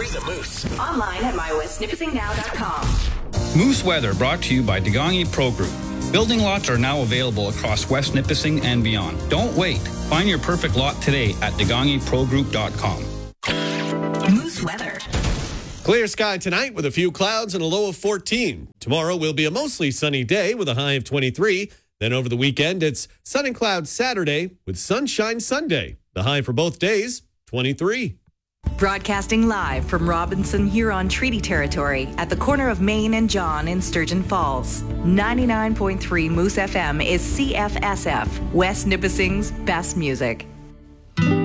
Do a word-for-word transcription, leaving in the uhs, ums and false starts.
Free the Moose. Online at my west nipissing now dot com. Moose Weather brought to you by Degangi Pro Group. Building lots are now available across West Nipissing and beyond. Don't wait. Find your perfect lot today at degangi pro group dot com. Moose Weather. Clear sky tonight with a few clouds and a low of fourteen. Tomorrow will be a mostly sunny day with a high of twenty-three. Then over the weekend, it's sun and clouds Saturday with sunshine Sunday. The high for both days, twenty-three. Broadcasting live from Robinson Huron Treaty Territory at the corner of Main and John in Sturgeon Falls. ninety-nine point three Moose F M is C F S F, West Nipissing's best music.